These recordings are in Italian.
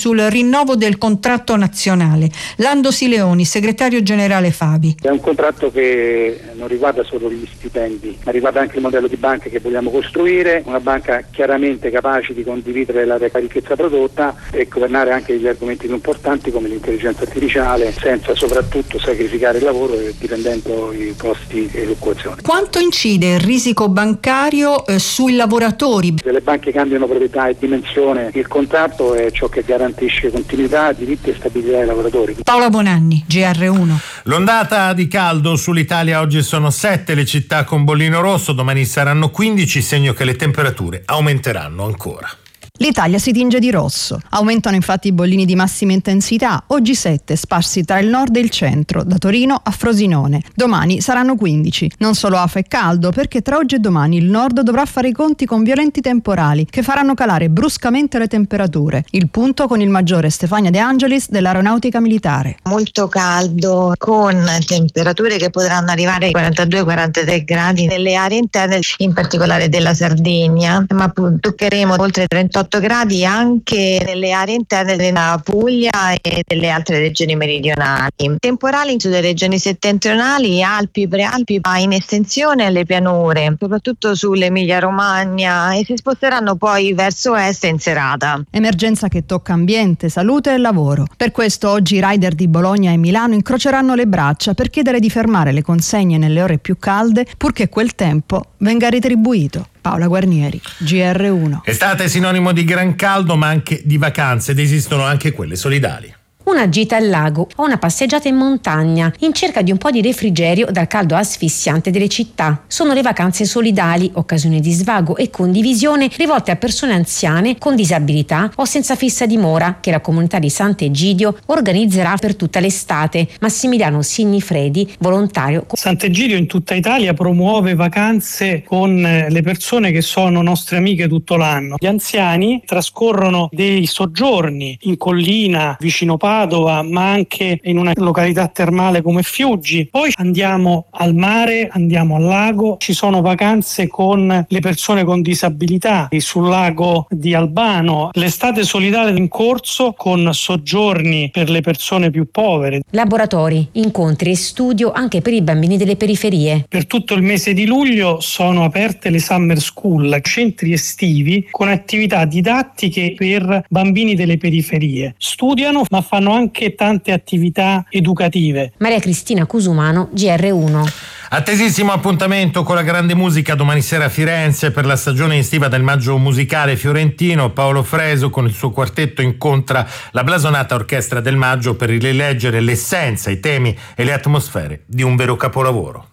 sul rinnovo del contratto nazionale. Lando Sileoni, segretario generale Fabi. È un contratto che non riguarda solo gli stipendi, ma riguarda anche il modello di banca che vogliamo costruire, una banca chiaramente capace di condividere la ricchezza prodotta e governare anche gli argomenti più importanti come l'intelligenza artificiale, senza soprattutto sacrificare il lavoro e dipendendo i costi e l'occupazione. Quanto incide il risico bancario sui lavoratori? Se le banche cambiano proprietà e dimensione, il contratto è ciò che garantisce continuità, diritti e stabilità ai lavoratori. Paola Bonanni, GR1. L'ondata di caldo sull'Italia oggi sono 7 le città con bollino rosso, domani saranno 15, segno che le temperature aumenteranno ancora. L'Italia si tinge di rosso. Aumentano infatti i bollini di massima intensità, oggi 7 sparsi tra il nord e il centro, da Torino a Frosinone. Domani saranno 15. Non solo afa e caldo, perché tra oggi e domani il nord dovrà fare i conti con violenti temporali che faranno calare bruscamente le temperature. Il punto con il maggiore Stefania De Angelis dell'Aeronautica Militare. Molto caldo, con temperature che potranno arrivare ai 42-43 gradi nelle aree interne, in particolare della Sardegna, ma toccheremo oltre 38 gradi anche nelle aree interne della Puglia e delle altre regioni meridionali. Temporali sulle regioni settentrionali, Alpi, Prealpi, in estensione alle pianure, soprattutto sull'Emilia Romagna, e si sposteranno poi verso est in serata. Emergenza che tocca ambiente, salute e lavoro. Per questo oggi i rider di Bologna e Milano incroceranno le braccia per chiedere di fermare le consegne nelle ore più calde, purché quel tempo venga retribuito. Paola Guarnieri, GR1. Estate è sinonimo di gran caldo ma anche di vacanze ed esistono anche quelle solidali. Una gita al lago o una passeggiata in montagna in cerca di un po' di refrigerio dal caldo asfissiante delle città. Sono le vacanze solidali, occasioni di svago e condivisione rivolte a persone anziane con disabilità o senza fissa dimora che la comunità di Sant'Egidio organizzerà per tutta l'estate. Massimiliano Signifredi, volontario. Sant'Egidio in tutta Italia promuove vacanze con le persone che sono nostre amiche tutto l'anno. Gli anziani trascorrono dei soggiorni in collina vicino Padova, ma anche in una località termale come Fiuggi. Poi andiamo al mare, andiamo al lago, ci sono vacanze con le persone con disabilità sul lago di Albano, l'estate solidale in corso con soggiorni per le persone più povere. Laboratori, incontri e studio anche per i bambini delle periferie. Per tutto il mese di luglio sono aperte le summer school, centri estivi con attività didattiche per bambini delle periferie. Studiano ma fanno anche tante attività educative. Maria Cristina Cusumano, GR1. Attesissimo appuntamento con la grande musica domani sera a Firenze per la stagione estiva del Maggio Musicale Fiorentino. Paolo Fresu con il suo quartetto incontra la blasonata Orchestra del Maggio per rileggere l'essenza, i temi e le atmosfere di un vero capolavoro.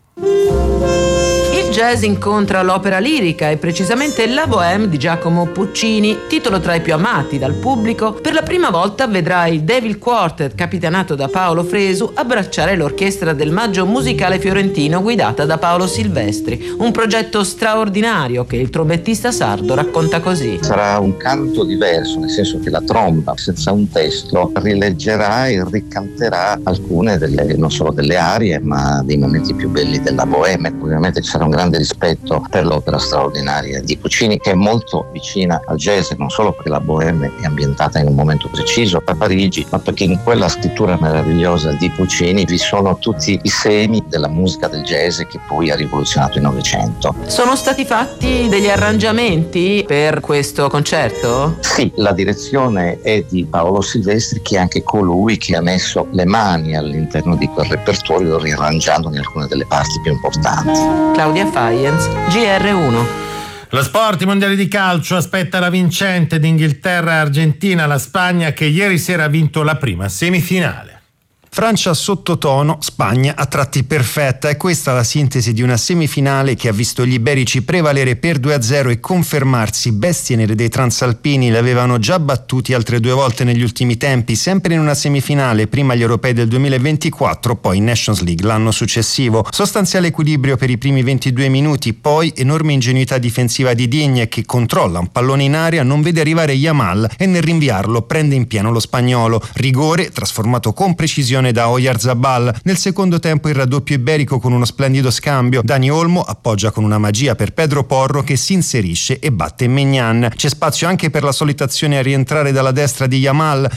Il jazz incontra l'opera lirica e precisamente la Bohème di Giacomo Puccini, titolo tra i più amati dal pubblico. Per la prima volta vedrà il Devil Quartet, capitanato da Paolo Fresu, abbracciare l'Orchestra del Maggio Musicale Fiorentino guidata da Paolo Silvestri. Un progetto straordinario che il trombettista sardo racconta così. Sarà un canto diverso, nel senso che la tromba, senza un testo, rileggerà e ricanterà alcune non solo delle arie, ma dei momenti più belli della Bohème. Ovviamente ci sarà un grande rispetto per l'opera straordinaria di Puccini, che è molto vicina al jazz, non solo perché la Bohème è ambientata in un momento preciso a Parigi, ma perché in quella scrittura meravigliosa di Puccini vi sono tutti i semi della musica del jazz che poi ha rivoluzionato il Novecento. Sono stati fatti degli arrangiamenti per questo concerto? Sì, la direzione è di Paolo Silvestri, che è anche colui che ha messo le mani all'interno di quel repertorio, riarrangiandone alcune delle parti più importanti. Claudia Faienz, GR1. Lo sport, i mondiali di calcio, aspetta la vincente d'Inghilterra e Argentina, la Spagna che ieri sera ha vinto la prima semifinale. Francia sottotono, Spagna a tratti perfetta. È questa la sintesi di una semifinale che ha visto gli iberici prevalere per 2-0 e confermarsi bestie nere dei transalpini. Le avevano già battuti altre 2 volte negli ultimi tempi, sempre in una semifinale, prima gli europei del 2024, poi in Nations League l'anno successivo. Sostanziale equilibrio per i primi 22 minuti, poi enorme ingenuità difensiva di Digne che controlla un pallone in aria, non vede arrivare Yamal e nel rinviarlo prende in pieno lo spagnolo. Rigore trasformato con precisione da Oyarzabal. Nel secondo tempo il raddoppio iberico con uno splendido scambio. Dani Olmo appoggia con una magia per Pedro Porro che si inserisce e batte Maignan. C'è spazio anche per la solita azione a rientrare dalla destra di Yamal.